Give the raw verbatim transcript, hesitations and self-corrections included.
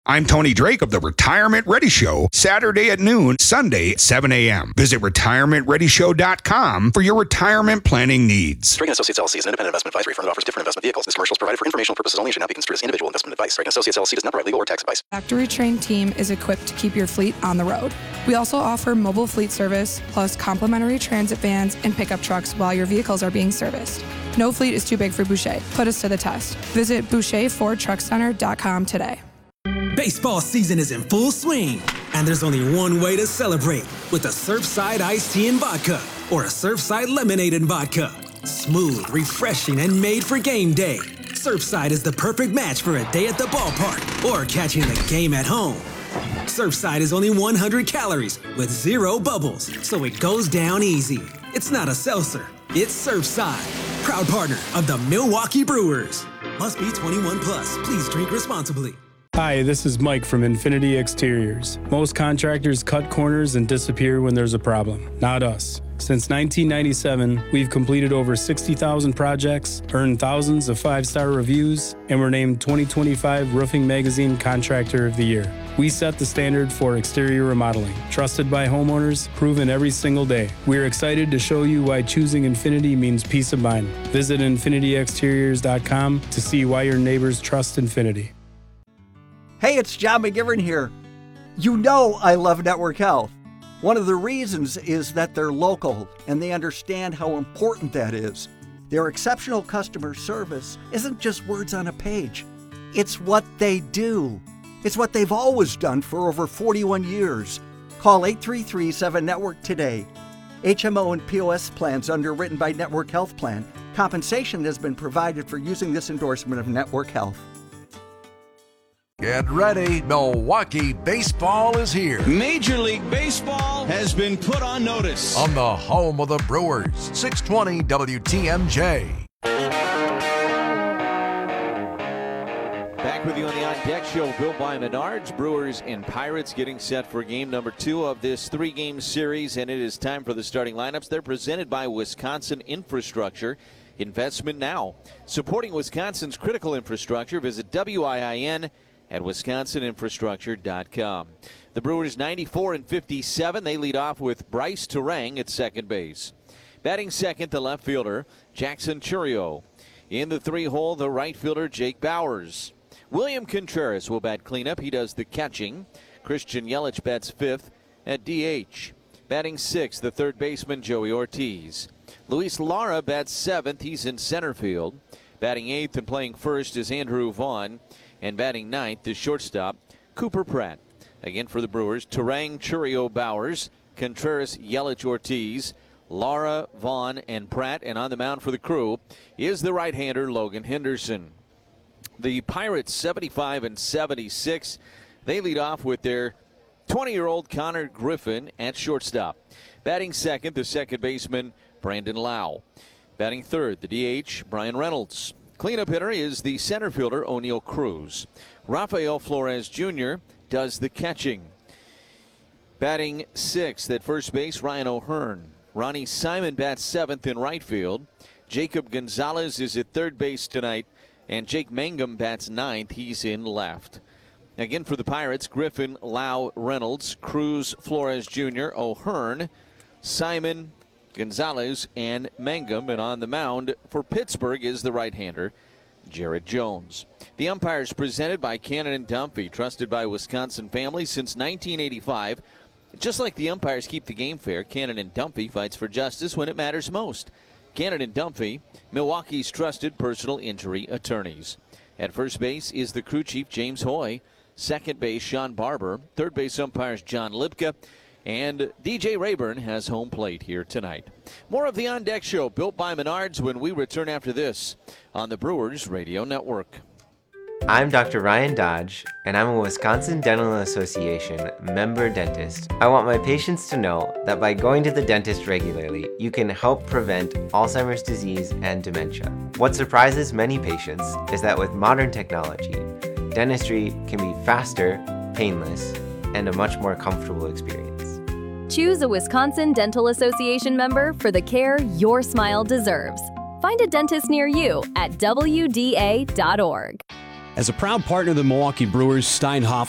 I'm Tony Drake of the Retirement Ready Show, Saturday at noon, Sunday at seven a.m. Visit retirement ready show dot com for your retirement planning needs. Reagan Associates L L C is an independent investment advisory firm that offers different investment vehicles. This commercial is provided for informational purposes only and should not be construed as individual investment advice. Reagan Associates L L C does not provide legal or tax advice. Factory Train team is equipped to keep your fleet on the road. We also offer mobile fleet service, plus complimentary transit vans and pickup trucks while your vehicles are being serviced. No fleet is too big for Boucher. Put us to the test. Visit boucher ford truck center dot com today. Baseball season is in full swing, and there's only one way to celebrate, with a Surfside iced tea and vodka or a Surfside lemonade and vodka. Smooth, refreshing, and made for game day. Surfside is the perfect match for a day at the ballpark or catching the game at home. Surfside is only one hundred calories with zero bubbles, so it goes down easy. It's not a seltzer, it's Surfside. Proud partner of the Milwaukee Brewers. Must be twenty-one plus. Please drink responsibly. Hi, this is Mike from Infinity Exteriors. Most contractors cut corners and disappear when there's a problem. Not us. Since nineteen ninety-seven, we've completed over sixty thousand projects, earned thousands of five-star reviews, and were named twenty twenty-five Roofing Magazine Contractor of the Year. We set the standard for exterior remodeling. Trusted by homeowners, proven every single day. We're excited to show you why choosing Infinity means peace of mind. Visit infinity exteriors dot com to see why your neighbors trust Infinity. Hey, it's John McGivern here. You know I love Network Health. One of the reasons is that they're local and they understand how important that is. Their exceptional customer service isn't just words on a page. It's what they do. It's what they've always done for over forty-one years. Call eight three three seven network today. H M O and P O S plans underwritten by Network Health Plan. Compensation has been provided for using this endorsement of Network Health. Get ready, Milwaukee baseball is here. Major League Baseball has been put on notice. On the home of the Brewers, six twenty W T M J. Back with you on the On Deck Show, built by Menards. Brewers and Pirates getting set for game number two of this three-game series, and it is time for the starting lineups. They're presented by Wisconsin Infrastructure. Investment now. Supporting Wisconsin's critical infrastructure, visit W I I N at wisconsin infrastructure dot com. The Brewers ninety-four and fifty-seven. They lead off with Bryce Turang at second base. Batting second, the left fielder, Jackson Chourio. In the three-hole, the right fielder, Jake Bauers. William Contreras will bat cleanup. He does the catching. Christian Yelich bats fifth at D H. Batting sixth, the third baseman, Joey Ortiz. Luis Lara bats seventh. He's in center field. Batting eighth and playing first is Andrew Vaughn. And batting ninth, the shortstop, Cooper Pratt. Again for the Brewers, Turang, Chourio, Bauers, Contreras, Yelich, Ortiz, Lara, Vaughn, and Pratt. And on the mound for the Crew is the right-hander, Logan Henderson. The Pirates, seventy-five and seventy-six. They lead off with their twenty-year-old Connor Griffin at shortstop. Batting second, the second baseman, Brandon Lau. Batting third, the D H, Brian Reynolds. Cleanup hitter is the center fielder, O'Neill Cruz. Rafael Flores Junior does the catching. Batting sixth at first base, Ryan O'Hearn. Ronnie Simon bats seventh in right field. Jacob Gonzalez is at third base tonight. And Jake Mangum bats ninth. He's in left. Again for the Pirates, Griffin, Lau, Reynolds, Cruz, Flores Junior, O'Hearn, Simon, Gonzalez, and Mangum. And on the mound for Pittsburgh is the right-hander, Jared Jones. The umpires presented by Cannon and Dunphy, trusted by Wisconsin families since nineteen eighty-five. Just like the umpires keep the game fair, Cannon and Dunphy fights for justice when it matters most. Cannon and Dunphy, Milwaukee's trusted personal injury attorneys. At first base is the crew chief, James Hoy. Second base, Sean Barber. Third base umpires, John Lipka. And D J Rayburn has home plate here tonight. More of the On Deck Show, built by Menards, when we return after this on the Brewers Radio Network. I'm Doctor Ryan Dodge, and I'm a Wisconsin Dental Association member dentist. I want my patients to know that by going to the dentist regularly, you can help prevent Alzheimer's disease and dementia. What surprises many patients is that with modern technology, dentistry can be faster, painless, and a much more comfortable experience. Choose a Wisconsin Dental Association member for the care your smile deserves. Find a dentist near you at W D A dot org. As a proud partner of the Milwaukee Brewers, Steinhoff